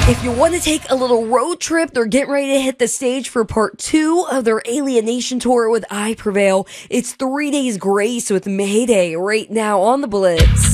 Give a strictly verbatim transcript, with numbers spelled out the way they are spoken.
If you want to take a little road trip, they're getting ready to hit the stage for part two of their Alienation tour with I Prevail. It's three days grace with Mayday right now on the Blitz.